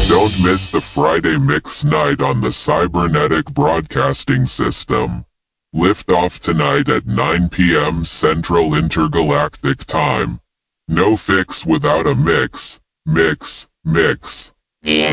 Don't miss the Friday Mix Night on the Cybernetic Broadcasting System. Lift off tonight at 9 p.m. Central Intergalactic Time. No fix without a mix. Mix, mix.